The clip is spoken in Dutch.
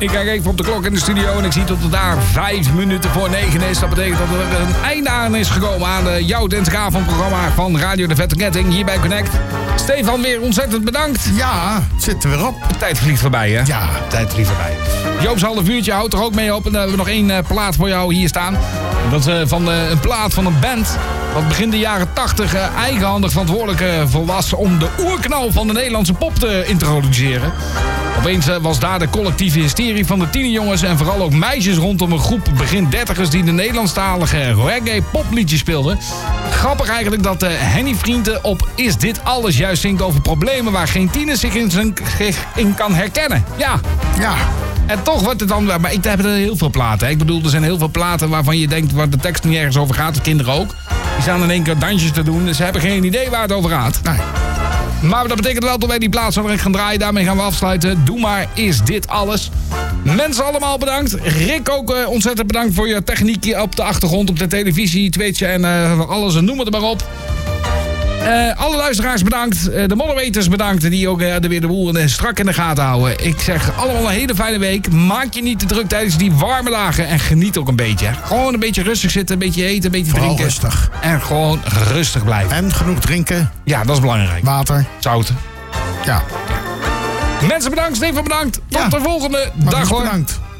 Ik kijk even op de klok in de studio en ik zie dat het daar 5 minuten voor 9 is. Dat betekent dat er een einde aan is gekomen aan jouw dinsdagavondprogramma van Radio de Vette Ketting hier bij Connect. Stefan, weer ontzettend bedankt. Ja, het zit er weer op. De tijd vliegt voorbij, hè? Ja, de tijd vliegt voorbij. Joop's half uurtje houdt er ook mee op. En dan hebben we nog 1 plaat voor jou hier staan. Dat is van een plaat van een band wat begin de jaren 80 eigenhandig verantwoordelijk voor was om de oerknal van de Nederlandse pop te introduceren. Opeens was daar de collectieve hysterie van de tienerjongens en vooral ook meisjes rondom een groep begin 30ers die de Nederlandstalige reggae popliedjes speelden. Grappig eigenlijk dat Henny Vrienden op Is Dit Alles juist zingt over problemen waar geen tiener zich in kan herkennen. Ja. En toch wordt het dan... Maar ik heb er heel veel platen. Hè. Ik bedoel, er zijn heel veel platen waarvan je denkt waar de tekst niet ergens over gaat. De kinderen ook. Die staan in één keer dansjes te doen. Dus ze hebben geen idee waar het over gaat. Nee. Maar dat betekent wel dat wij die plaat zo gaan draaien. Daarmee gaan we afsluiten. Doe maar, Is Dit Alles. Mensen allemaal bedankt. Rick ook ontzettend bedankt voor je techniek op de achtergrond, op de televisie, Twitch en alles. Noem het er maar op. Alle luisteraars bedankt. De moderators bedankt. Die ook weer de boel strak in de gaten houden. Ik zeg allemaal een hele fijne week. Maak je niet te druk tijdens die warme dagen. En geniet ook een beetje. Gewoon een beetje rustig zitten. Een beetje eten. Een beetje vooral drinken. Rustig. En gewoon rustig blijven. En genoeg drinken. Ja, dat is belangrijk. Water. Zout. Ja. Mensen bedankt. Stefan bedankt. Tot de volgende dag hoor. Bedankt.